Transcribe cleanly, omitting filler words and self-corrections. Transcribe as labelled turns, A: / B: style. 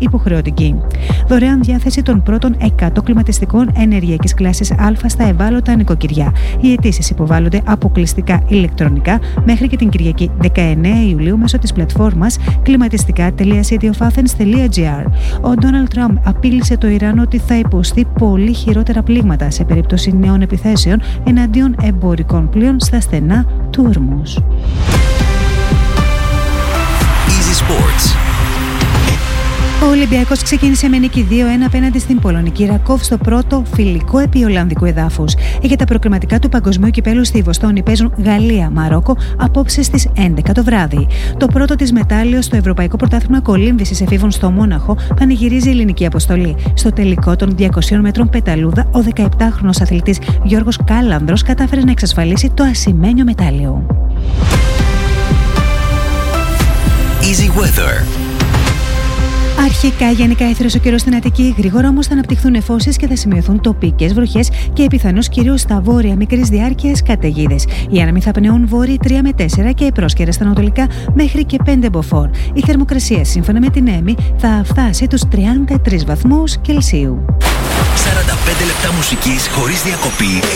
A: υποχρεωτική. Δωρεάν διάθεση των πρώτων 100 κλιματιστικών ενεργειακής κλάσης Α στα ευάλωτα νοικοκυριά. Οι αιτήσεις υποβάλλονται αποκλειστικά ηλεκτρονικά μέχρι και την Κυριακή 19 Ιουλίου μέσω της πλατφόρμας klimatistika.cityofathens.gr. Ο Ντόναλντ Τραμπ απείλησε το Ιράν ότι θα υποστεί πολύ χειρότερα πλήγματα σε περίπτωση νέων επιθέσεων εναντίον εμπορικών πλοίων στα στενά του Ορμούζ.
B: Easy Sports.
A: Ο Ολυμπιακός ξεκίνησε με νίκη 2-1 απέναντι στην Πολωνική Ρακόβ στο πρώτο φιλικό επί Ολλανδικού εδάφους. Για τα προκριματικά του Παγκοσμίου Κυπέλλου στη Βοστόνη παίζουν Γαλλία-Μαρόκο απόψε στις 11 το βράδυ. Το πρώτο της μετάλλιο στο Ευρωπαϊκό Πρωτάθλημα Κολύμβησης Εφήβων στο Μόναχο πανηγυρίζει η ελληνική αποστολή. Στο τελικό των 200 μέτρων πεταλούδα, ο 17χρονος αθλητής Γιώργος Κάλανδρος κατάφερε να εξασφαλίσει το ασημένιο μετάλλιο.
B: Easy Weather.
A: Αρχικά γενικά έθριος ο καιρός στην Αττική, γρήγορα όμως θα αναπτυχθούν νεφώσεις και θα σημειωθούν τοπικές βροχές και πιθανώς κυρίως στα βόρεια μικρής διάρκειας καταιγίδες. Οι άνεμοι θα πνέουν βόρειοι 3 με 4 και οι πρόσκαιρες στα ανατολικά μέχρι και 5 μποφόρ. Η θερμοκρασία σύμφωνα με την ΕΜΗ θα φτάσει τους 33 βαθμούς Κελσίου.
B: 45 λεπτά μουσικής χωρίς διακοπή.